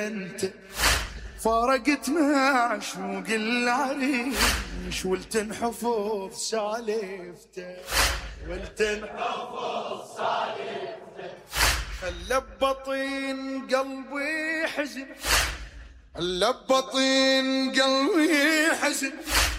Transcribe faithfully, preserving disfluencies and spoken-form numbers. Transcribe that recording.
انت فارقت معشوق العريش ولتنحفظ سالفته ولتنحفظ سالفته. خلى ببطين قلبي حزن خلى ببطين قلبي حزن